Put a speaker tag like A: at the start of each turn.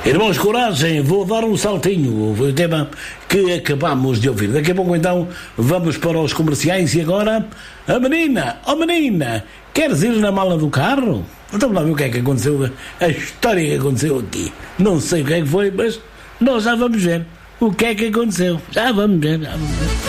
A: Irmãos, coragem, vou dar um saltinho. Foi o tema que acabamos de ouvir. Daqui a pouco, então, vamos para os comerciais. E agora, a menina, menina, queres ir na mala do carro? Então lá ver o que é que aconteceu, a história que aconteceu aqui. Não sei o que é que foi, mas nós já vamos ver o que é que aconteceu. Já vamos ver.